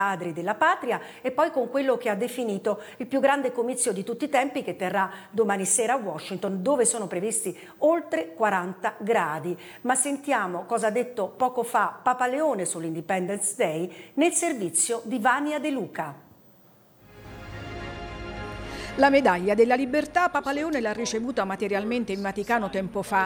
padri della patria, e poi con quello che ha definito il più grande comizio di tutti i tempi, che terrà domani sera a Washington, dove sono previsti oltre 40 gradi. Ma sentiamo cosa ha detto poco fa Papa Leone sull'Independence Day nel servizio di Vania De Luca. La medaglia della libertà Papa Leone l'ha ricevuta materialmente in Vaticano tempo fa.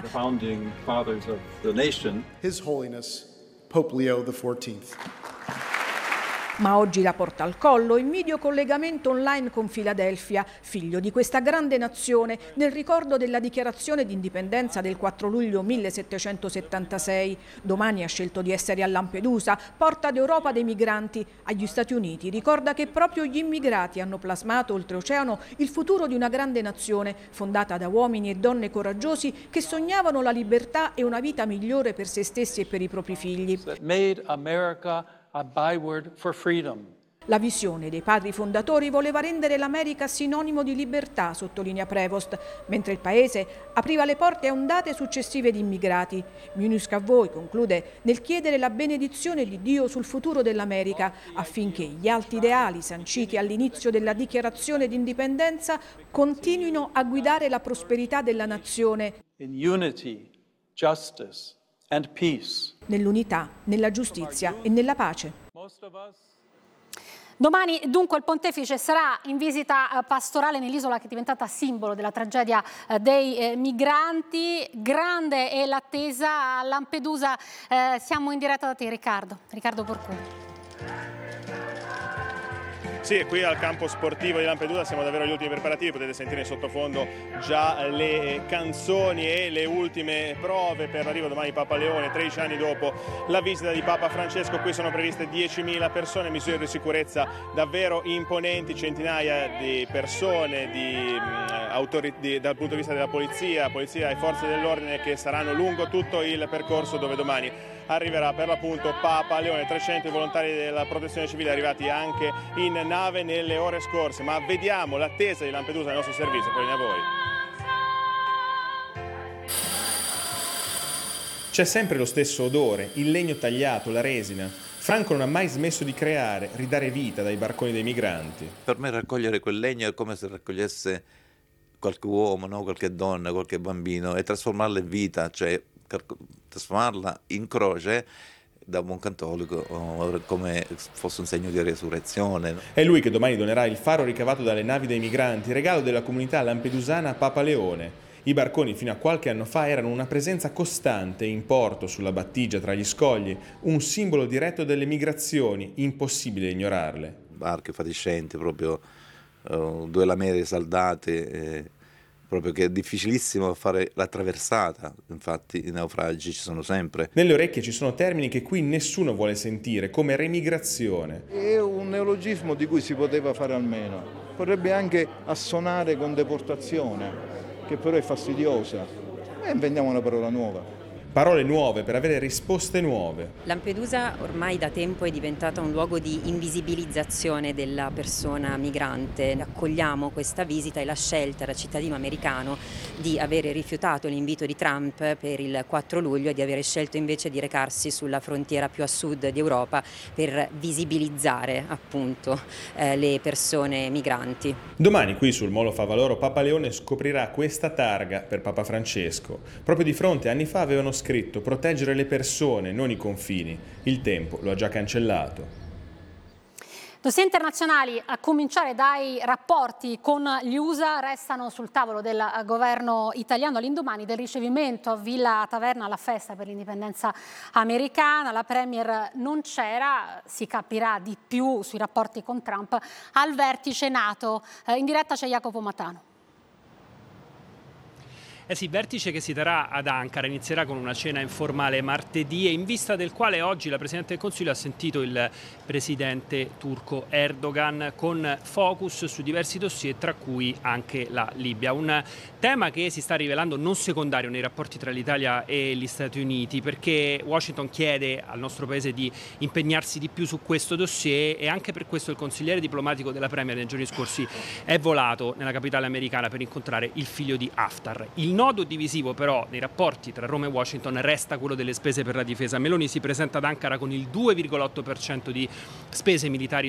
His Holiness Pope Leo XIV. Ma oggi la porta al collo in video collegamento online con Filadelfia, figlio di questa grande nazione, nel ricordo della dichiarazione di indipendenza del 4 luglio 1776. Domani ha scelto di essere a Lampedusa, porta d'Europa dei migranti. Agli Stati Uniti ricorda che proprio gli immigrati hanno plasmato oltreoceano il futuro di una grande nazione, fondata da uomini e donne coraggiosi che sognavano la libertà e una vita migliore per se stessi e per i propri figli. Made America a byword for freedom. La visione dei padri fondatori voleva rendere l'America sinonimo di libertà, sottolinea Prevost, mentre il paese apriva le porte a ondate successive di immigrati. Mi unisco a voi, conclude, nel chiedere la benedizione di Dio sul futuro dell'America, affinché gli alti ideali sanciti all'inizio della dichiarazione di indipendenza continuino a guidare la prosperità della nazione. In unity, justice and peace. Nell'unità, nella giustizia e nella pace. Domani dunque il pontefice sarà in visita pastorale nell'isola che è diventata simbolo della tragedia dei migranti. Grande è l'attesa a Lampedusa. Siamo in diretta da te, Riccardo Porcuno. Sì, qui al campo sportivo di Lampedusa siamo davvero agli ultimi preparativi, potete sentire in sottofondo già le canzoni e le ultime prove per l'arrivo domani di Papa Leone, 13 anni dopo la visita di Papa Francesco. Qui sono previste 10.000 persone, misure di sicurezza davvero imponenti, centinaia di persone dal punto di vista della polizia e forze dell'ordine che saranno lungo tutto il percorso dove domani arriverà per l'appunto Papa Leone. 300 volontari della protezione civile arrivati anche in nave nelle ore scorse, ma vediamo l'attesa di Lampedusa nel nostro servizio, poi a voi. C'è sempre lo stesso odore, il legno tagliato, la resina. Franco non ha mai smesso di creare, ridare vita dai barconi dei migranti. Per me raccogliere quel legno è come se raccogliesse qualche uomo, no? Qualche donna, qualche bambino, e trasformarla in vita, cioè trasformarla in croce da buon cattolico come fosse un segno di resurrezione. È lui che domani donerà il faro ricavato dalle navi dei migranti, regalo della comunità lampedusana a Papa Leone. I barconi fino a qualche anno fa erano una presenza costante in porto, sulla battigia, tra gli scogli, un simbolo diretto delle migrazioni, impossibile ignorarle. Barche fatiscenti, proprio 2 lamere saldate, proprio che è difficilissimo fare la traversata, infatti i naufragi ci sono sempre. Nelle orecchie ci sono termini che qui nessuno vuole sentire, come remigrazione. È un neologismo di cui si poteva fare almeno. Potrebbe anche assonare con deportazione, che però è fastidiosa. E inventiamo una parola nuova. Parole nuove per avere risposte nuove. Lampedusa ormai da tempo è diventata un luogo di invisibilizzazione della persona migrante. Accogliamo questa visita e la scelta da cittadino americano di avere rifiutato l'invito di Trump per il 4 luglio e di avere scelto invece di recarsi sulla frontiera più a sud di Europa per visibilizzare appunto le persone migranti. Domani qui sul Molo Favaloro Papa Leone scoprirà questa targa per Papa Francesco. Proprio di fronte anni fa avevano scritto proteggere le persone, non i confini. Il tempo lo ha già cancellato. Dossier internazionali, a cominciare dai rapporti con gli USA, restano sul tavolo del governo italiano all'indomani del ricevimento a Villa Taverna alla festa per l'indipendenza americana. La Premier non c'era, si capirà di più sui rapporti con Trump al vertice NATO. In diretta c'è Jacopo Matano. Sì, vertice che si terrà ad Ankara, inizierà con una cena informale martedì e in vista del quale oggi la Presidente del Consiglio ha sentito il Presidente turco Erdogan con focus su diversi dossier, tra cui anche la Libia. Un tema che si sta rivelando non secondario nei rapporti tra l'Italia e gli Stati Uniti, perché Washington chiede al nostro Paese di impegnarsi di più su questo dossier e anche per questo il consigliere diplomatico della Premier nei giorni scorsi è volato nella capitale americana per incontrare il figlio di Haftar. Il nodo divisivo però nei rapporti tra Roma e Washington resta quello delle spese per la difesa. Meloni si presenta ad Ankara con il 2,8% di spese militari